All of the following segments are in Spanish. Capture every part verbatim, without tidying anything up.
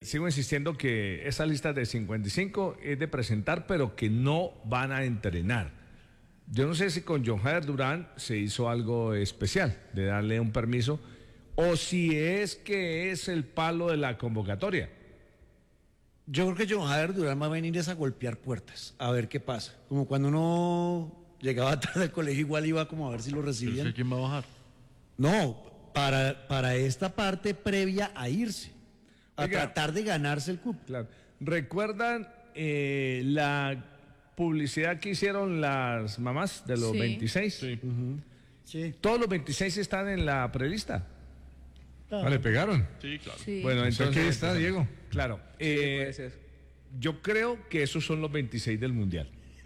sigo insistiendo que esa lista de cincuenta y cinco es de presentar, pero que no van a entrenar. Yo no sé si con John Jader Durán se hizo algo especial, de darle un permiso, o si es que es el palo de la convocatoria. Yo creo que John Jader Durán va a venir es a golpear puertas, a ver qué pasa. Como cuando uno llegaba tarde al colegio, igual iba como a ver si lo recibían. ¿Quién va a bajar? No, para, para esta parte previa a irse, a Oiga, tratar de ganarse el cupo. Claro. ¿Recuerdan eh, la publicidad que hicieron las mamás de los Sí. veintiséis? Sí. Uh-huh. Sí. Todos los veintiséis están en la prelista. Ah, ¿le pegaron? Sí, claro. Sí. Bueno, Entonces, entonces ¿qué está, Diego? Claro. eh, yo creo que esos son los veintiséis del Mundial.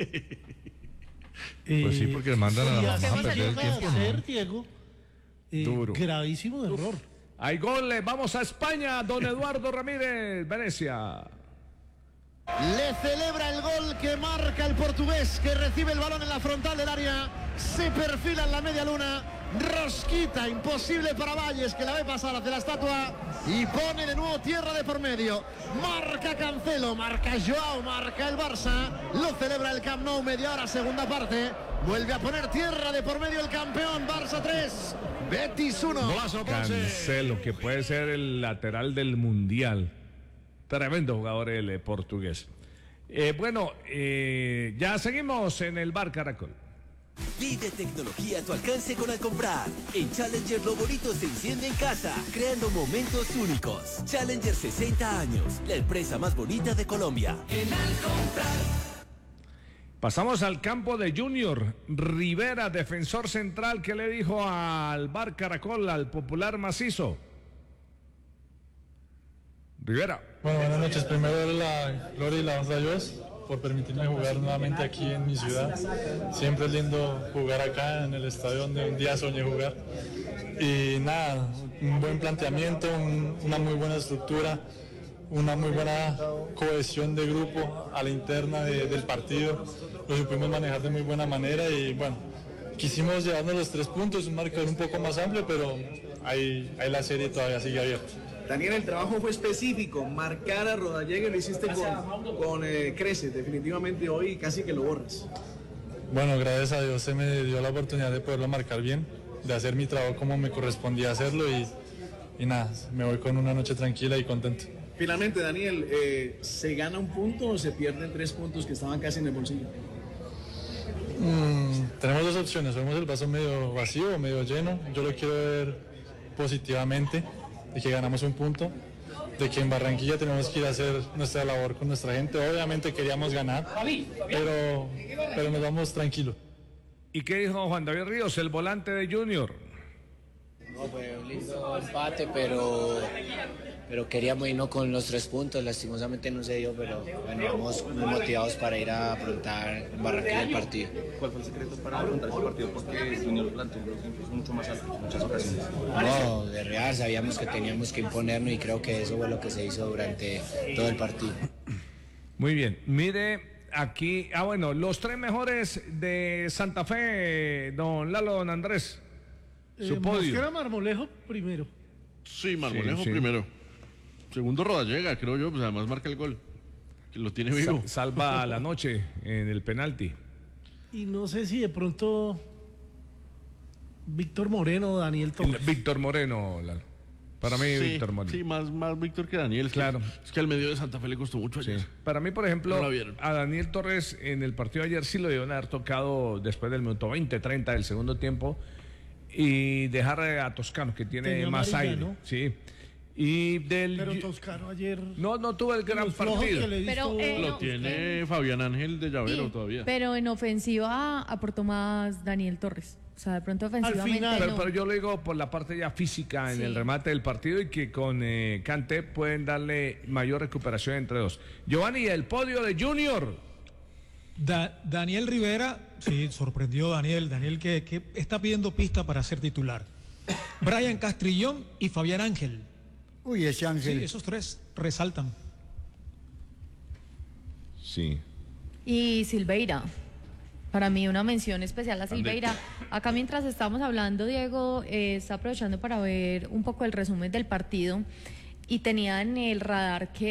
Pues sí, porque le mandan a la ¿qué mamá a vamos a perder el hacer? tiempo. hacer, Diego, eh, Duro. gravísimo error. Hay goles, vamos a España, don Eduardo Ramírez, Venecia. Le celebra el gol que marca el portugués, que recibe el balón en la frontal del área, se perfila en la media luna, rosquita imposible para Valles, que la ve pasar hacia la estatua y pone de nuevo tierra de por medio. Marca Cancelo, marca Joao, marca el Barça, lo celebra el Camp Nou, media hora, segunda parte, vuelve a poner tierra de por medio el campeón. Barça tres, Betis uno. Cancelo, que puede ser el lateral del Mundial. Tremendo jugador el eh, portugués. Eh, bueno, eh, ya seguimos en el Bar Caracol. Pide tecnología a tu alcance con Alcomprar. En Challenger lo bonito se enciende en casa, creando momentos únicos. Challenger sesenta años, la empresa más bonita de Colombia. En Alcomprar. Pasamos al campo de Junior. Rivera, defensor central, ¿qué le dijo al Bar Caracol, al popular macizo? Rivera. Bueno, buenas noches. Primero darle la gloria y la honra a Dios por permitirme jugar nuevamente aquí en mi ciudad. Siempre es lindo jugar acá en el estadio donde un día soñé jugar. Y nada, un buen planteamiento, un, una muy buena estructura, una muy buena cohesión de grupo a la interna de, del partido. Lo supimos manejar de muy buena manera y bueno, quisimos llevarnos los tres puntos, un marcador un poco más amplio, pero ahí, ahí la serie todavía sigue abierta. Daniel, el trabajo fue específico, marcar a Rodallega, lo hiciste con, con eh, creces, definitivamente hoy casi que lo borras. Bueno, gracias a Dios se me dio la oportunidad de poderlo marcar bien, de hacer mi trabajo como me correspondía hacerlo y, y nada, me voy con una noche tranquila y contento. Finalmente, Daniel, eh, ¿se gana un punto o se pierden tres puntos que estaban casi en el bolsillo? Mm, tenemos dos opciones, vemos el vaso medio vacío o medio lleno. Yo lo quiero ver positivamente, de que ganamos un punto, de que en Barranquilla tenemos que ir a hacer nuestra labor con nuestra gente. Obviamente queríamos ganar, pero, pero nos vamos tranquilos. ¿Y qué dijo Juan David Ríos, el volante de Junior? No, fue un lindo empate, pero, pero queríamos irnos con los tres puntos. Lastimosamente no se dio, pero bueno, vamos muy motivados para ir a afrontar en Barranquilla el partido. ¿Cuál fue el secreto para afrontar este partido? Porque Junior planteó mucho más alto en muchas ocasiones. No, de real sabíamos que teníamos que imponernos y creo que eso fue lo que se hizo durante todo el partido. Muy bien, mire aquí, ah bueno, los tres mejores de Santa Fe, don Lalo, don Andrés. Su Eh, podio. Mosquera, Marmolejo primero. Sí, Marmolejo Sí, sí. primero. Segundo Rodallega, creo yo, pues además marca el gol. Que lo tiene vivo. Sa- salva la noche en el penalti. Y no sé si de pronto Víctor Moreno o Daniel Torres. Víctor Moreno, Lalo. Para mí, Sí, Víctor Moreno. Sí, más, más Víctor que Daniel. Es Claro. Que, es que al medio de Santa Fe le costó mucho ayer. Sí. Para mí, por ejemplo, No la vieron. a Daniel Torres en el partido de ayer sí lo debieron haber tocado después del minuto veinte, treinta del segundo tiempo y dejar a Toscano, que tiene Tenía más amarilla, aire. ¿no? Sí. Y del. Pero Toscano ayer. No, no tuvo el gran los flojos partido. que le hizo- Pero, eh, Lo no, tiene Fabián Ángel de Llavero Sí, todavía. pero en ofensiva aportó más Daniel Torres. O sea, de pronto ofensivamente final. Pero, no. pero yo lo digo por la parte ya física en Sí. el remate del partido y que con eh, Kanté pueden darle mayor recuperación entre dos. Giovanni, el podio de Junior. Da- Daniel Rivera, sí, sorprendió Daniel, Daniel que, que está pidiendo pista para ser titular. Brian Castrillón y Fabián Ángel. Uy, ese Ángel. Sí, esos tres resaltan. Sí. Y Silveira. Para mí una mención especial a Silveira. Acá mientras estamos hablando, Diego eh, está aprovechando para ver un poco el resumen del partido y tenía en el radar que